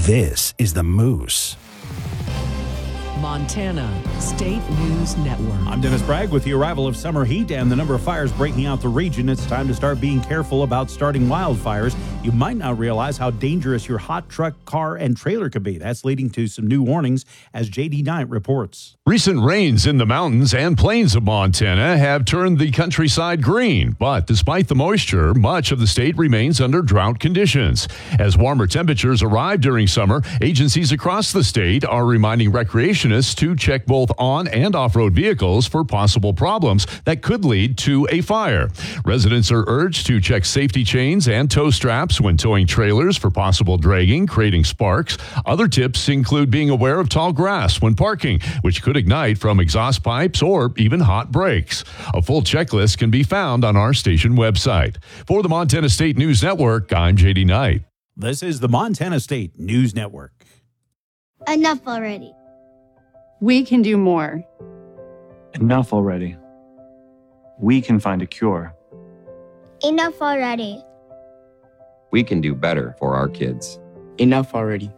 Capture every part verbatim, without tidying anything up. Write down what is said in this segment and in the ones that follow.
This is The Moose. Montana State News Network. I'm Dennis Bragg. With the arrival of summer heat and the number of fires breaking out the region, it's time to start being careful about starting wildfires. You might not realize how dangerous your hot truck, car, and trailer could be. That's leading to some new warnings, as J D Knight reports. Recent rains in the mountains and plains of Montana have turned the countryside green, but despite the moisture, much of the state remains under drought conditions. As warmer temperatures arrive during summer, agencies across the state are reminding recreationists to check both on and off-road vehicles for possible problems that could lead to a fire. Residents are urged to check safety chains and tow straps when towing trailers for possible dragging, creating sparks. Other tips include being aware of tall grass when parking, which could ignite from exhaust pipes or even hot brakes. A full checklist can be found on our station website. For the Montana State News Network, I'm J D Knight. This is the Montana State News Network. Enough already. We can do more. Enough already. We can find a cure. Enough already. We can do better for our kids. Enough already.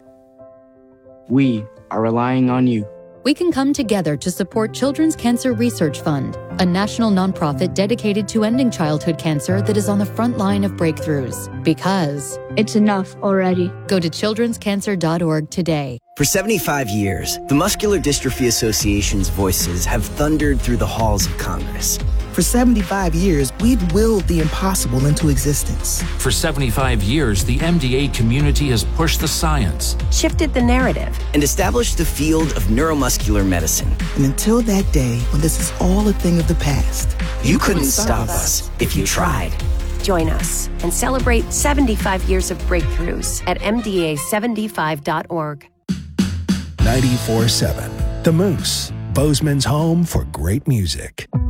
We are relying on you. We can come together to support Children's Cancer Research Fund, a national nonprofit dedicated to ending childhood cancer that is on the front line of breakthroughs. Because it's enough already. Go to children's cancer dot org today. For seventy-five years, the Muscular Dystrophy Association's voices have thundered through the halls of Congress. For seventy-five years, we've willed the impossible into existence. For seventy-five years, the M D A community has pushed the science, shifted the narrative, and established the field of neuromuscular medicine. And until that day, when this is all a thing of the past, you, you couldn't stop us if you tried. Join us and celebrate seventy-five years of breakthroughs at M D A seventy-five dot org. ninety-four point seven The Moose, Bozeman's home for great music.